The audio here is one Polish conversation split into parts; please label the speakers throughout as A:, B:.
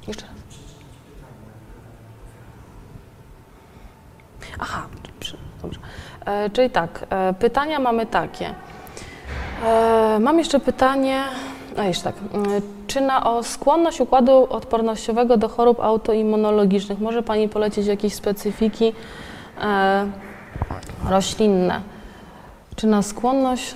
A: Jeszcze raz. Aha, dobrze. Czyli tak, pytania mamy takie. Mam jeszcze pytanie, jeszcze tak. Czy o skłonność układu odpornościowego do chorób autoimmunologicznych może Pani polecić jakieś specyfiki roślinne? Czy na skłonność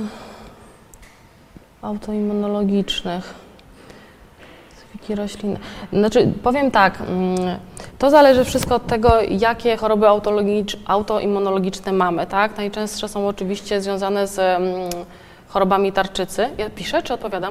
A: autoimmunologicznych? Specyfiki roślinne. Znaczy, powiem tak, to zależy wszystko od tego, jakie choroby autoimmunologiczne mamy, tak? Najczęstsze są oczywiście związane z chorobami tarczycy. Ja piszę, czy odpowiadam?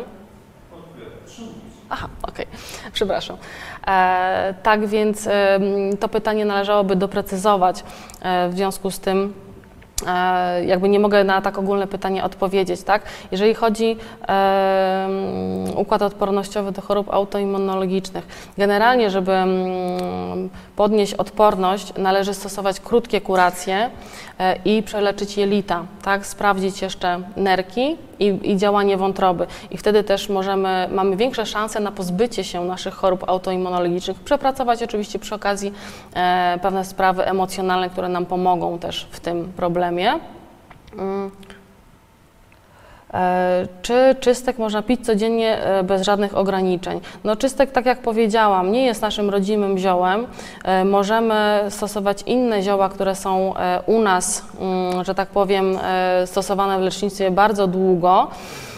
A: Aha, okej, przepraszam. Tak więc to pytanie należałoby doprecyzować. W związku z tym jakby nie mogę na tak ogólne pytanie odpowiedzieć, tak? Jeżeli chodzi o układ odpornościowy do chorób autoimmunologicznych, generalnie, żeby podnieść odporność, należy stosować krótkie kuracje i przeleczyć jelita, tak? Sprawdzić jeszcze nerki i działanie wątroby. I wtedy też mamy większe szanse na pozbycie się naszych chorób autoimmunologicznych, przepracować oczywiście przy okazji pewne sprawy emocjonalne, które nam pomogą też w tym problemie. Czy czystek można pić codziennie bez żadnych ograniczeń? No czystek, tak jak powiedziałam, nie jest naszym rodzimym ziołem. Możemy stosować inne zioła, które są u nas, że tak powiem, stosowane w lecznictwie bardzo długo,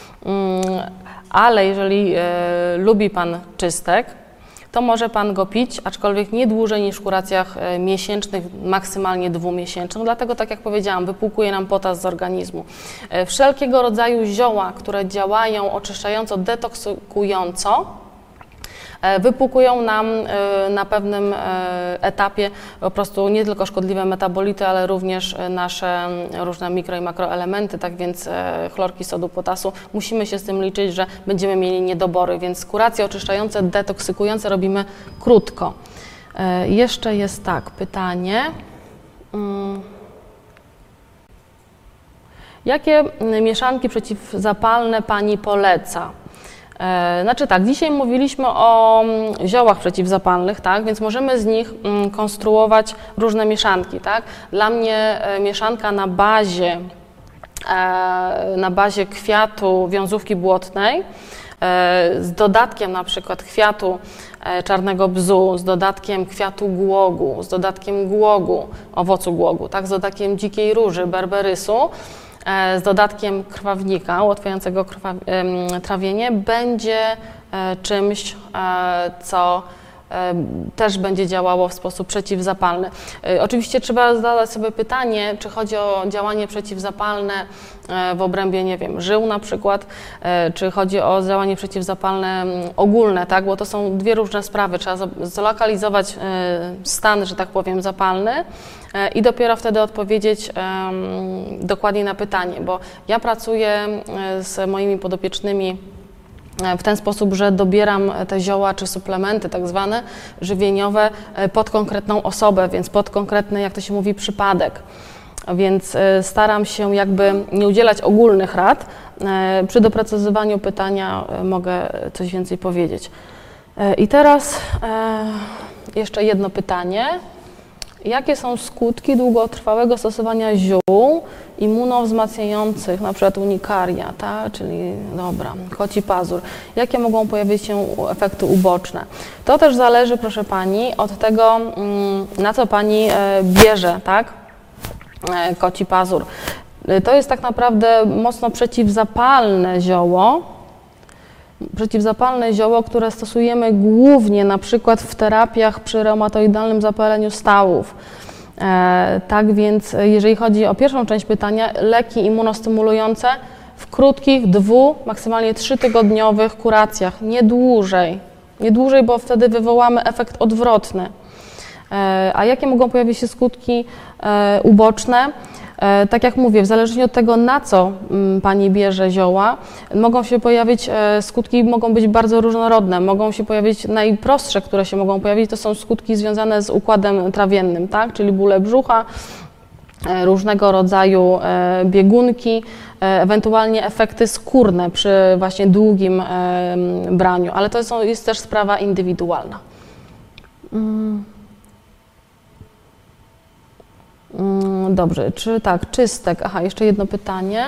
A: ale jeżeli lubi Pan czystek, to może Pan go pić, aczkolwiek nie dłużej niż w kuracjach miesięcznych, maksymalnie 2-miesięcznych. Dlatego, tak jak powiedziałam, wypłukuje nam potas z organizmu. Wszelkiego rodzaju zioła, które działają oczyszczająco, detoksykująco, wypłukują nam na pewnym etapie po prostu nie tylko szkodliwe metabolity, ale również nasze różne mikro i makroelementy, tak więc chlorki sodu, potasu. Musimy się z tym liczyć, że będziemy mieli niedobory, więc kuracje oczyszczające, detoksykujące robimy krótko. Jeszcze jest tak, pytanie. Jakie mieszanki przeciwzapalne Pani poleca? Znaczy tak, dzisiaj mówiliśmy o ziołach przeciwzapalnych, tak, więc możemy z nich konstruować różne mieszanki, tak. Dla mnie mieszanka na bazie kwiatu wiązówki błotnej z dodatkiem na przykład kwiatu czarnego bzu, z dodatkiem kwiatu głogu, z dodatkiem głogu, owocu głogu, tak, z dodatkiem dzikiej róży, berberysu, z dodatkiem krwawnika ułatwiającego trawienie będzie czymś, co też będzie działało w sposób przeciwzapalny. Oczywiście trzeba zadać sobie pytanie, czy chodzi o działanie przeciwzapalne w obrębie, nie wiem, żył na przykład, czy chodzi o działanie przeciwzapalne ogólne, tak? Bo to są dwie różne sprawy. Trzeba zlokalizować stan, że tak powiem, zapalny i dopiero wtedy odpowiedzieć dokładnie na pytanie, bo ja pracuję z moimi podopiecznymi w ten sposób, że dobieram te zioła czy suplementy tak zwane żywieniowe pod konkretną osobę, więc pod konkretny, jak to się mówi, przypadek. Więc staram się jakby nie udzielać ogólnych rad. Przy doprecyzowaniu pytania mogę coś więcej powiedzieć. I teraz jeszcze jedno pytanie. Jakie są skutki długotrwałego stosowania ziół immunowzmacniających, na przykład unikaria, tak? Czyli dobra, koci pazur? Jakie mogą pojawić się efekty uboczne? To też zależy, proszę Pani, od tego, na co Pani bierze, tak? Koci pazur. To jest tak naprawdę mocno przeciwzapalne zioło, które stosujemy głównie na przykład w terapiach przy reumatoidalnym zapaleniu stawów. Tak więc jeżeli chodzi o pierwszą część pytania, leki immunostymulujące w krótkich 2, maksymalnie 3-tygodniowych kuracjach, nie dłużej, bo wtedy wywołamy efekt odwrotny. A jakie mogą pojawić się skutki uboczne? Tak jak mówię, w zależności od tego, na co Pani bierze zioła, mogą się pojawić skutki, mogą być bardzo różnorodne. Mogą się pojawić najprostsze, które się mogą pojawić, to są skutki związane z układem trawiennym, tak? Czyli bóle brzucha, różnego rodzaju biegunki, ewentualnie efekty skórne przy właśnie długim braniu, ale to jest też sprawa indywidualna. Dobrze, czy tak, czystek, aha, jeszcze jedno pytanie.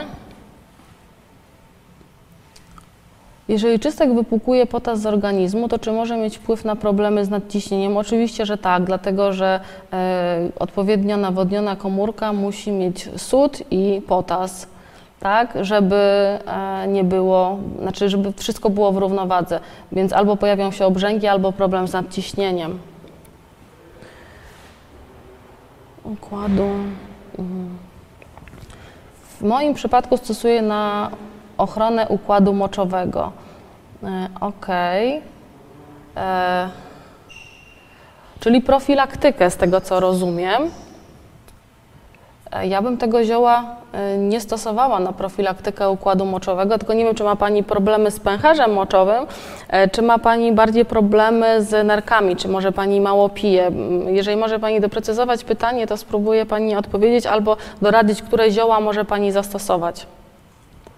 A: Jeżeli czystek wypłukuje potas z organizmu, to czy może mieć wpływ na problemy z nadciśnieniem? Oczywiście, że tak, dlatego że odpowiednio nawodniona komórka musi mieć sód i potas, tak, żeby nie było, znaczy żeby wszystko było w równowadze, więc albo pojawią się obrzęki, albo problem z nadciśnieniem. Układu. W moim przypadku stosuję na ochronę układu moczowego. Okej. Czyli profilaktykę, z tego co rozumiem. Ja bym tego zioła nie stosowała na profilaktykę układu moczowego, tylko nie wiem, czy ma Pani problemy z pęcherzem moczowym, czy ma Pani bardziej problemy z nerkami, czy może Pani mało pije. Jeżeli może Pani doprecyzować pytanie, to spróbuję Pani odpowiedzieć albo doradzić, które zioła może Pani zastosować.